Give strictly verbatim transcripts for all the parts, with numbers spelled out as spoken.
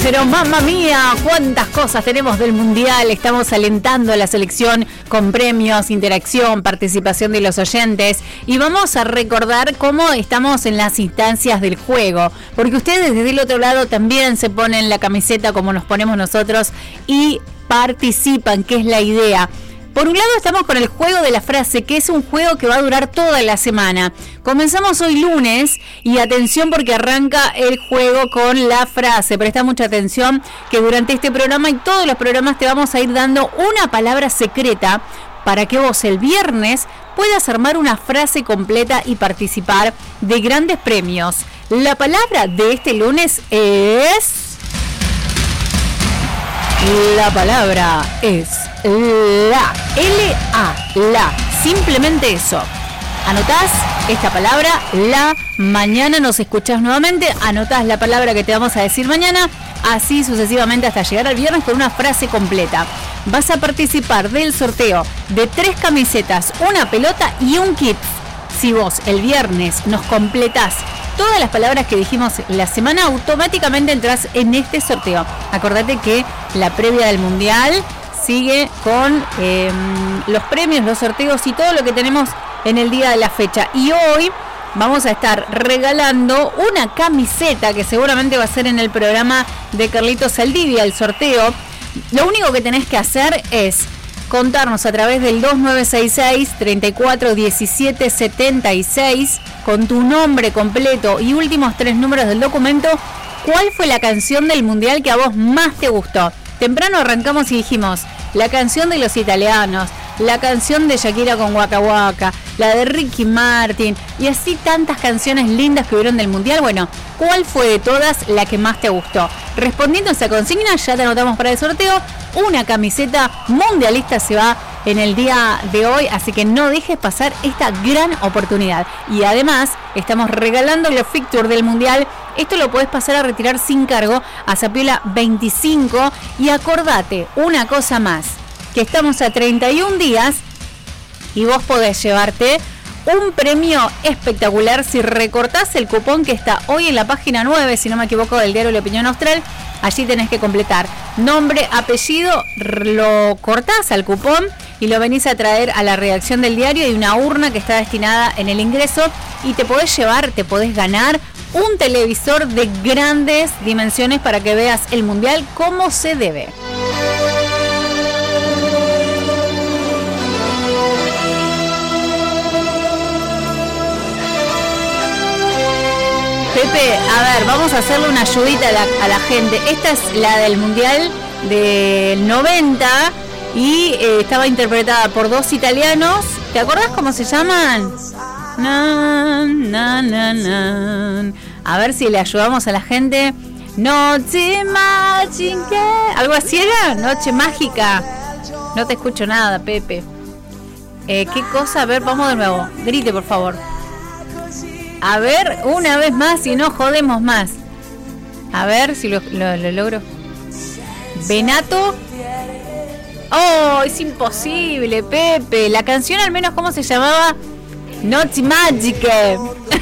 Pero mamma mía, cuántas cosas tenemos del Mundial. Estamos alentando a la selección con premios, interacción, participación de los oyentes. Y vamos a recordar cómo estamos en las instancias del juego. Porque ustedes desde el otro lado también se ponen la camiseta como nos ponemos nosotros y participan, que es la idea. Por un lado estamos con el juego de la frase, que es un juego que va a durar toda la semana. Comenzamos hoy lunes y atención porque arranca el juego con la frase. Presta mucha atención que durante este programa y todos los programas te vamos a ir dando una palabra secreta para que vos el viernes puedas armar una frase completa y participar de grandes premios. La palabra de este lunes es... La palabra es la, L A, la, simplemente eso. Anotás esta palabra, la, mañana nos escuchás nuevamente, anotás la palabra que te vamos a decir mañana, así sucesivamente hasta llegar al viernes con una frase completa. Vas a participar del sorteo de tres camisetas, una pelota y un kit. Si vos el viernes nos completás todas las palabras que dijimos la semana, automáticamente entras en este sorteo. Acordate que la previa del Mundial sigue con eh, los premios, los sorteos y todo lo que tenemos en el día de la fecha. Y hoy vamos a estar regalando una camiseta que seguramente va a ser en el programa de Carlitos Saldivia, el sorteo. Lo único que tenés que hacer es contarnos a través del dos nueve seis seis, treinta y cuatro diecisiete setenta y seis con tu nombre completo y últimos tres números del documento, ¿cuál fue la canción del Mundial que a vos más te gustó? Temprano arrancamos y dijimos, la canción de los italianos, la canción de Shakira con Waka Waka, la de Ricky Martin y así tantas canciones lindas que hubieron del Mundial. Bueno, ¿cuál fue de todas la que más te gustó? Respondiendo a esa consigna, ya te anotamos para el sorteo. Una camiseta mundialista se va en el día de hoy, así que no dejes pasar esta gran oportunidad. Y además, estamos regalando los fixtures del Mundial. Esto lo podés pasar a retirar sin cargo a Zapiola veinticinco. Y acordate, una cosa más, que estamos a treinta y un días y vos podés llevarte un premio espectacular si recortás el cupón que está hoy en la página nueve, si no me equivoco, del diario La Opinión Austral. Allí tenés que completar nombre, apellido, lo cortás al cupón y lo venís a traer a la redacción del diario. Hay una urna que está destinada en el ingreso y te podés llevar, te podés ganar un televisor de grandes dimensiones para que veas el Mundial como se debe. Pepe, a ver, vamos a hacerle una ayudita a la, a la gente. Esta es la del Mundial del noventa y eh, estaba interpretada por dos italianos. ¿Te acordás cómo se llaman? Na, na, na, na. A ver si le ayudamos a la gente. Noche mágica. ¿Algo así era? Noche mágica. No te escucho nada, Pepe. Eh, ¿Qué cosa? A ver, vamos de nuevo. Grite, por favor. A ver, una vez más y no jodemos más. A ver si lo, lo, lo logro. Benato. Oh, es imposible, Pepe. La canción al menos, ¿cómo se llamaba? Noche Magiche.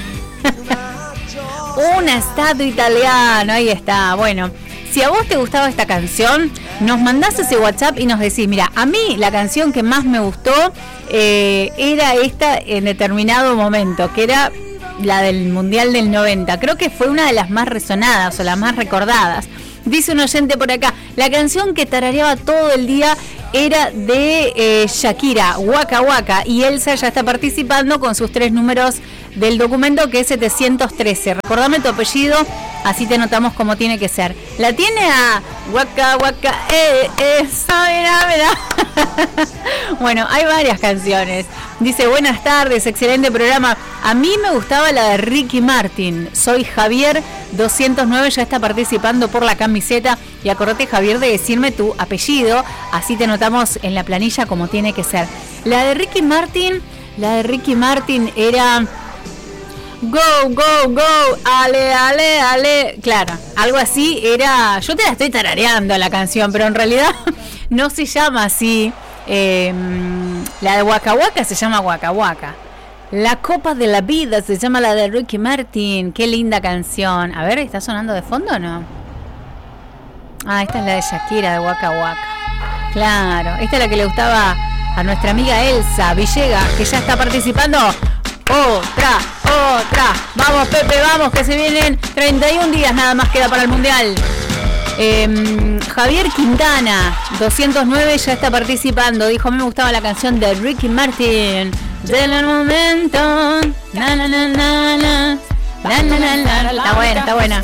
Una estatua italiana. Ahí está. Bueno, si a vos te gustaba esta canción, nos mandás ese WhatsApp y nos decís, mira, a mí la canción que más me gustó eh, era esta en determinado momento, que era la del Mundial del noventa. Creo que fue una de las más resonadas o las más recordadas. Dice un oyente por acá, la canción que tarareaba todo el día era de eh, Shakira, Waka Waka, y Elsa ya está participando con sus tres números del documento, que es setecientos trece. Recordame tu apellido, así te notamos como tiene que ser. La tiene a Waka Waka, eh, eh, mira, mira. Bueno, hay varias canciones. Dice, buenas tardes, excelente programa. A mí me gustaba la de Ricky Martin. Soy Javier doscientos nueve, ya está participando por la camiseta. Y acordate, Javier, de decirme tu apellido, así te notamos en la planilla como tiene que ser. La de Ricky Martin, la de Ricky Martin era Go, go, go, ale, ale, ale. Claro, algo así era. Yo te la estoy tarareando la canción, pero en realidad no se llama así. Eh, la de Waka Waka se llama Waka Waka. La Copa de la Vida se llama la de Ricky Martin. Qué linda canción. A ver, ¿está sonando de fondo o no? Ah, esta es la de Shakira, de Waka Waka. Claro, esta es la que le gustaba a nuestra amiga Elsa Villegas, que ya está participando. Otra, otra. Vamos, Pepe, vamos, que se vienen treinta y un días nada más queda para el Mundial. Eh, Javier Quintana, doscientos nueve, ya está participando. Dijo, a mí me gustaba la canción de Ricky Martin. Del momento. Na, na, na, na, na. Na, na, na, na. Está buena, está buena.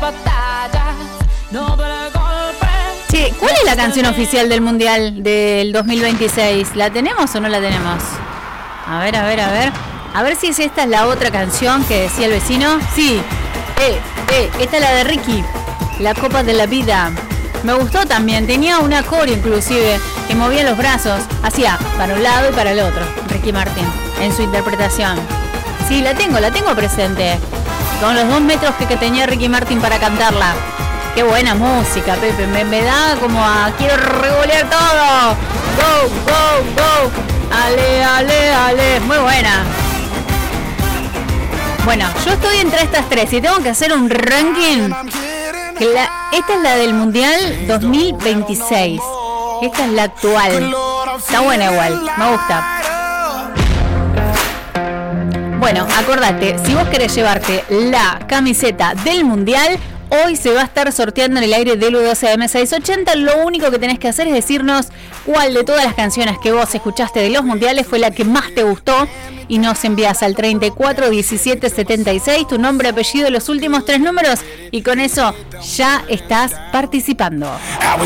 Che, ¿cuál es la canción oficial del Mundial del dos mil veintiséis? ¿La tenemos o no la tenemos? A ver, a ver, a ver. A ver si es esta es la otra canción que decía el vecino. Sí. Eh, eh, esta es la de Ricky. La Copa de la Vida. Me gustó también. Tenía un acorio inclusive que movía los brazos. Hacía para un lado y para el otro. Ricky Martin en su interpretación. Sí, la tengo, la tengo presente. Con los dos metros que, que tenía Ricky Martin para cantarla. Qué buena música, Pepe. Me, me da como a... Quiero revolear todo. Go, go, go. Ale, ale, ale. Muy buena. Bueno, yo estoy entre estas tres y tengo que hacer un ranking. Que la, esta es la del Mundial dos mil veintiséis. Esta es la actual. Está buena igual, me gusta. Bueno, acordate, si vos querés llevarte la camiseta del Mundial, hoy se va a estar sorteando en el aire del U doce M seiscientos ochenta. Lo único que tenés que hacer es decirnos cuál de todas las canciones que vos escuchaste de los mundiales fue la que más te gustó. Y nos envías al treinta y cuatro diecisiete setenta y seis tu nombre, apellido, los últimos tres números. Y con eso ya estás participando.